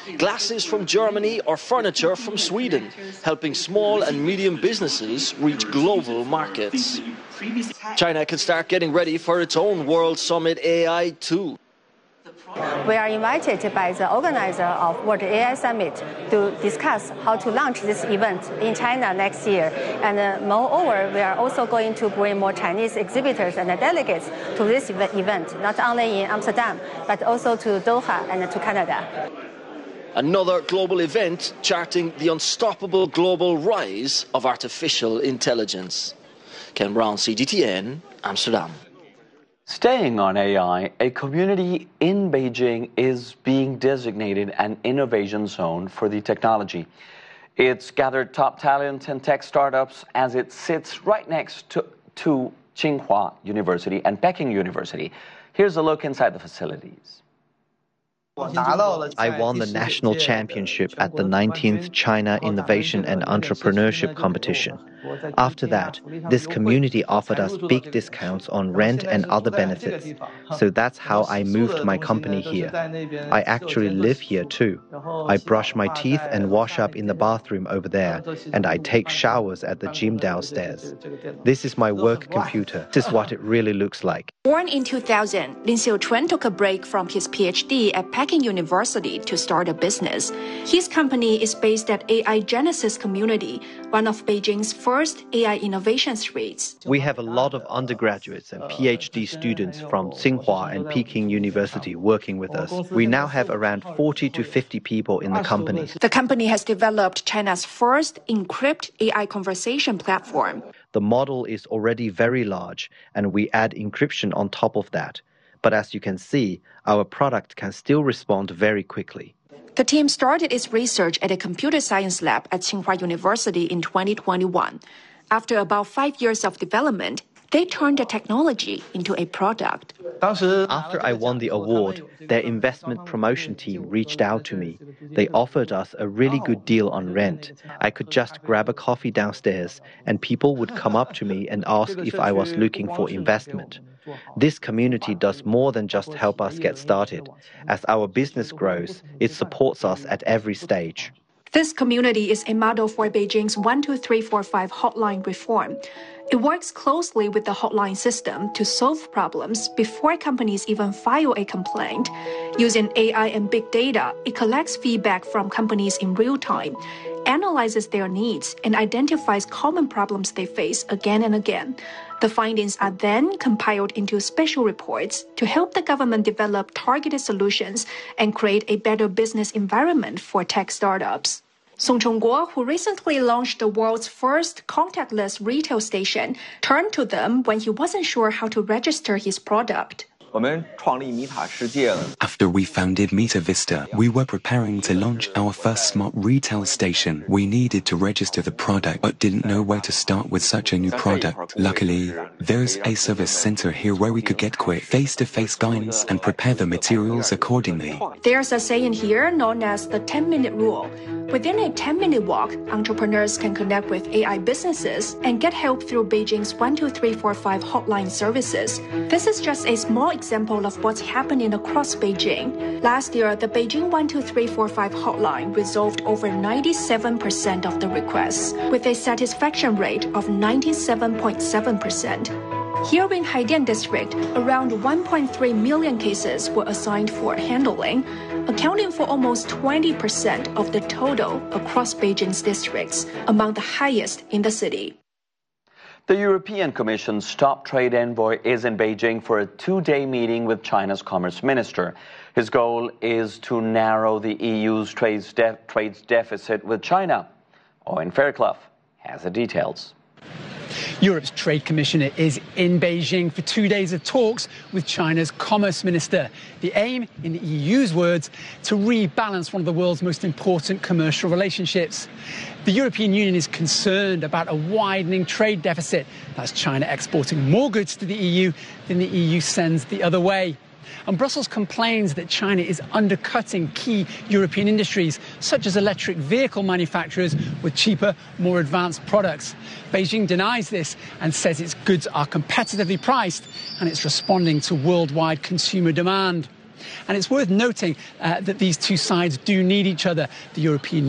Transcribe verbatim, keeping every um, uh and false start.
glasses from Germany or furniture from Sweden, helping small and medium businesses reach global markets. China can start getting ready for its own World Summit A I too. We are invited by the organizer of World A I Summit to discuss how to launch this event in China next year. And uh, moreover, we are also going to bring more Chinese exhibitors and delegates to this event, not only in Amsterdam, but also to Doha and to Canada. Another global event charting the unstoppable global rise of artificial intelligence. Ken Brown, C G T N, Amsterdam. Staying on A I, a community in Beijing is being designated an innovation zone for the technology. It's gathered top talent and tech startups as it sits right next to, to Tsinghua University and Peking University. Here's a look inside the facilities. I won the national championship at the nineteenth China Innovation and Entrepreneurship Competition. After that, this community offered us big discounts on rent and other benefits. So that's how I moved my company here. I actually live here too. I brush my teeth and wash up in the bathroom over there, and I take showers at the gym downstairs. This is my work computer. This is what it really looks like. Born in two thousand, Lin Xiuchun took a break from his PhD at Peking University to start a business. His company is based at A I Genesis Community, one of Beijing's first A I innovation streets. We have a lot of undergraduates and PhD students from Tsinghua and Peking University working with us. We now have around forty to fifty people in the company. The company has developed China's first encrypt A I conversation platform. The model is already very large, and we add encryption on top of that. But as you can see, our product can still respond very quickly. The team started its research at a computer science lab at Tsinghua University in twenty twenty-one. After about five years of development, they turned the technology into a product. After I won the award, their investment promotion team reached out to me. They offered us a really good deal on rent. I could just grab a coffee downstairs, and people would come up to me and ask if I was looking for investment. This community does more than just help us get started. As our business grows, it supports us at every stage. This community is a model for Beijing's one two three four five hotline reform. It works closely with the hotline system to solve problems before companies even file a complaint. Using A I and big data, it collects feedback from companies in real time, analyzes their needs, and identifies common problems they face again and again. The findings are then compiled into special reports to help the government develop targeted solutions and create a better business environment for tech startups. Song Chongguo, who recently launched the world's first contactless retail station, turned to them when he wasn't sure how to register his product. After we founded MetaVista, we were preparing to launch our first smart retail station. We needed to register the product, but didn't know where to start with such a new product. Luckily, there's a service center here where we could get quick face-to-face guidance and prepare the materials accordingly. There's a saying here known as the ten-minute rule. Within a ten-minute walk, entrepreneurs can connect with A I businesses and get help through Beijing's one two three four five hotline services. This is just a small example of what's happening across Beijing. Last year, the Beijing one two three four five hotline resolved over ninety-seven percent of the requests, with a satisfaction rate of ninety-seven point seven percent. Here in Haidian District, around one point three million cases were assigned for handling, accounting for almost twenty percent of the total across Beijing's districts, among the highest in the city. The European Commission's top trade envoy is in Beijing for a two-day meeting with China's Commerce Minister. His goal is to narrow the E U's trade de- trade deficit with China. Owen Fairclough has the details. Europe's Trade Commissioner is in Beijing for two days of talks with China's Commerce Minister. The aim, in the E U's words, to rebalance one of the world's most important commercial relationships. The European Union is concerned about a widening trade deficit. That's China exporting more goods to the E U than the E U sends the other way. And Brussels complains that China is undercutting key European industries, such as electric vehicle manufacturers, with cheaper, more advanced products. Beijing denies this and says its goods are competitively priced and it's responding to worldwide consumer demand. And it's worth noting uh, that these two sides do need each other. The European